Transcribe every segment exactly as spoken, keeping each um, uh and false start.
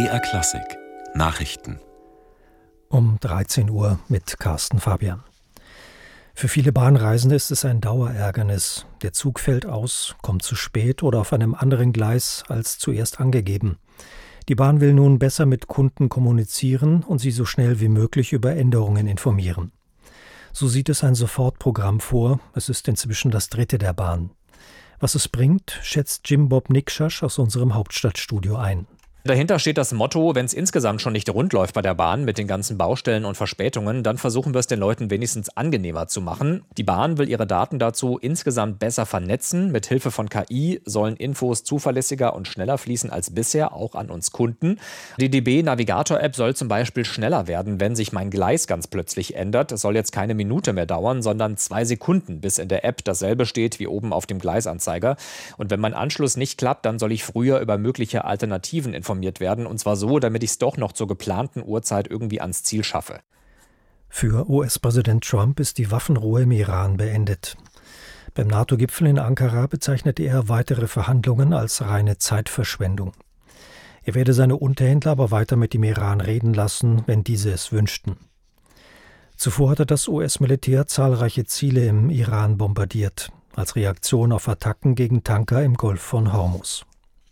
B R Klassik Nachrichten um dreizehn Uhr mit Carsten Fabian. Für viele Bahnreisende ist es ein Dauerärgernis. Der Zug fällt aus, kommt zu spät oder auf einem anderen Gleis als zuerst angegeben. Die Bahn will nun besser mit Kunden kommunizieren und sie so schnell wie möglich über Änderungen informieren. So sieht es ein Sofortprogramm vor. Es ist inzwischen das dritte der Bahn. Was es bringt, schätzt Jim Bob Nikschasch aus unserem Hauptstadtstudio ein. Dahinter steht das Motto, wenn es insgesamt schon nicht rund läuft bei der Bahn mit den ganzen Baustellen und Verspätungen, dann versuchen wir es den Leuten wenigstens angenehmer zu machen. Die Bahn will ihre Daten dazu insgesamt besser vernetzen. Mit Hilfe von K I sollen Infos zuverlässiger und schneller fließen als bisher, auch an uns Kunden. Die D B Navigator-App soll zum Beispiel schneller werden, wenn sich mein Gleis ganz plötzlich ändert. Es soll jetzt keine Minute mehr dauern, sondern zwei Sekunden, bis in der App dasselbe steht wie oben auf dem Gleisanzeiger. Und wenn mein Anschluss nicht klappt, dann soll ich früher über mögliche Alternativen informieren werden, und zwar so, damit ich es doch noch zur geplanten Uhrzeit irgendwie ans Ziel schaffe. Für U S-Präsident Trump ist die Waffenruhe im Iran beendet. Beim NATO-Gipfel in Ankara bezeichnete er weitere Verhandlungen als reine Zeitverschwendung. Er werde seine Unterhändler aber weiter mit dem Iran reden lassen, wenn diese es wünschten. Zuvor hatte das U S-Militär zahlreiche Ziele im Iran bombardiert, als Reaktion auf Attacken gegen Tanker im Golf von Hormuz.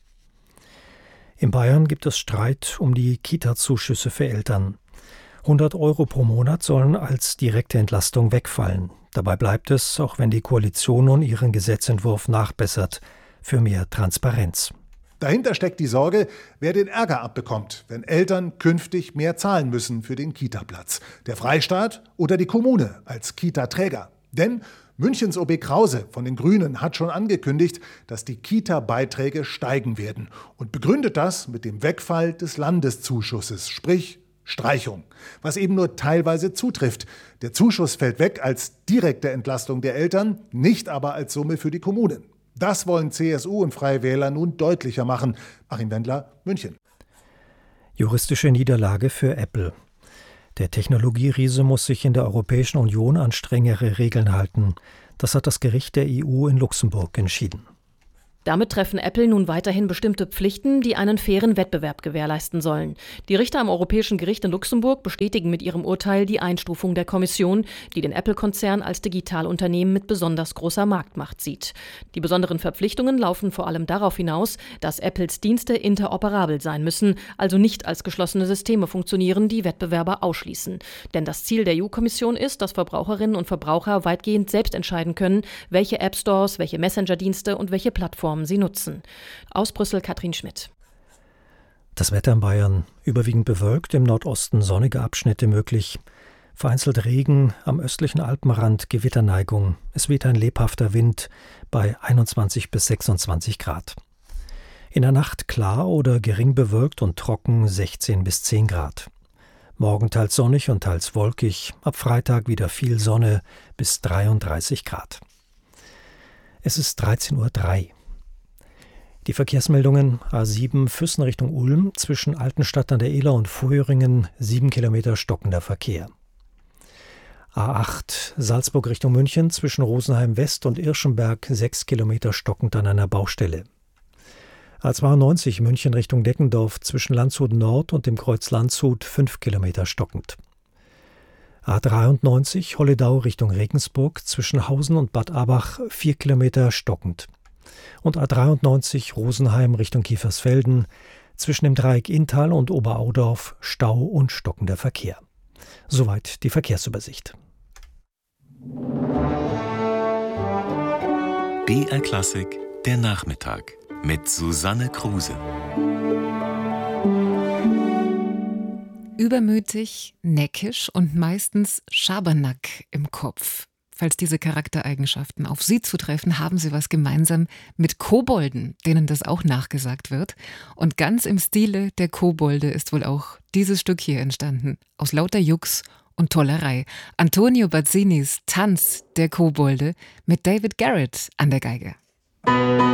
In Bayern gibt es Streit um die Kita-Zuschüsse für Eltern. hundert Euro pro Monat sollen als direkte Entlastung wegfallen. Dabei bleibt es, auch wenn die Koalition nun ihren Gesetzentwurf nachbessert, für mehr Transparenz. Dahinter steckt die Sorge, wer den Ärger abbekommt, wenn Eltern künftig mehr zahlen müssen für den Kita-Platz. Der Freistaat oder die Kommune als Kita-Träger. Denn Münchens O B Krause von den Grünen hat schon angekündigt, dass die Kita-Beiträge steigen werden und begründet das mit dem Wegfall des Landeszuschusses, sprich Streichung, was eben nur teilweise zutrifft. Der Zuschuss fällt weg als direkte Entlastung der Eltern, nicht aber als Summe für die Kommunen. Das wollen C S U und Freie Wähler nun deutlicher machen. Achim Wendler, München. Juristische Niederlage für Apple. Der Technologieriese muss sich in der Europäischen Union an strengere Regeln halten. Das hat das Gericht der E U in Luxemburg entschieden. Damit treffen Apple nun weiterhin bestimmte Pflichten, die einen fairen Wettbewerb gewährleisten sollen. Die Richter am Europäischen Gericht in Luxemburg bestätigen mit ihrem Urteil die Einstufung der Kommission, die den Apple-Konzern als Digitalunternehmen mit besonders großer Marktmacht sieht. Die besonderen Verpflichtungen laufen vor allem darauf hinaus, dass Apples Dienste interoperabel sein müssen, also nicht als geschlossene Systeme funktionieren, die Wettbewerber ausschließen. Denn das Ziel der E U-Kommission ist, dass Verbraucherinnen und Verbraucher weitgehend selbst entscheiden können, welche App-Stores, welche Messenger-Dienste und welche Plattformen sie nutzen. Aus Brüssel Katrin Schmidt. Das Wetter in Bayern überwiegend bewölkt, im Nordosten sonnige Abschnitte möglich. Vereinzelt Regen, am östlichen Alpenrand Gewitterneigung. Es weht ein lebhafter Wind bei einundzwanzig bis sechsundzwanzig Grad. In der Nacht klar oder gering bewölkt und trocken sechzehn bis zehn Grad. Morgen teils sonnig und teils wolkig, ab Freitag wieder viel Sonne bis dreiunddreißig Grad. Es ist dreizehn Uhr drei. Die Verkehrsmeldungen: A sieben Füssen Richtung Ulm, zwischen Altenstadt an der Iller und Vöhringen, sieben Kilometer stockender Verkehr. A acht Salzburg Richtung München, zwischen Rosenheim West und Irschenberg, sechs Kilometer stockend an einer Baustelle. A zweiundneunzig München Richtung Deckendorf, zwischen Landshut Nord und dem Kreuz Landshut, fünf Kilometer stockend. A dreiundneunzig Holledau Richtung Regensburg, zwischen Hausen und Bad Abach, vier Kilometer stockend. Und A dreiundneunzig Rosenheim Richtung Kiefersfelden, zwischen dem Dreieck Inntal und Oberaudorf, Stau und stockender Verkehr. Soweit die Verkehrsübersicht. B R Klassik, der Nachmittag mit Susanne Kruse. Übermütig, neckisch und meistens Schabernack im Kopf. Falls diese Charaktereigenschaften auf Sie zutreffen, haben Sie was gemeinsam mit Kobolden, denen das auch nachgesagt wird. Und ganz im Stile der Kobolde ist wohl auch dieses Stück hier entstanden. Aus lauter Jux und Tollerei. Antonio Bazzinis Tanz der Kobolde mit David Garrett an der Geige.